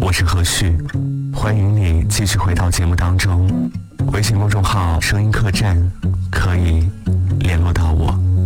我是何旭，欢迎你继续回到节目当中。微信公众号声音客栈可以联络到我。